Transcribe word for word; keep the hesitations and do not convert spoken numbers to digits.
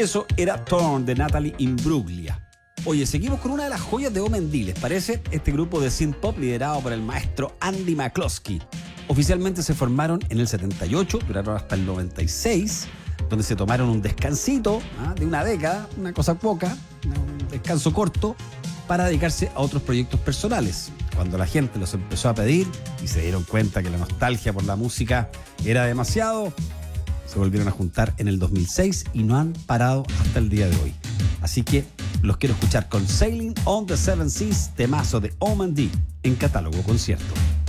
Eso era Torn de Natalie Imbruglia. Oye, seguimos con una de las joyas de Omen D, ¿les parece? Este grupo de synth pop liderado por el maestro Andy McCloskey. Oficialmente se formaron en el setenta y ocho, duraron hasta el noventa y seis, donde se tomaron un descansito ¿ah? de una década, una cosa poca, un descanso corto, para dedicarse a otros proyectos personales. Cuando la gente los empezó a pedir y se dieron cuenta que la nostalgia por la música era demasiado, se volvieron a juntar en el dos mil seis y no han parado hasta el día de hoy. Así que los quiero escuchar con Sailing on the Seven Seas, temazo de Omen D en Catálogo Concierto.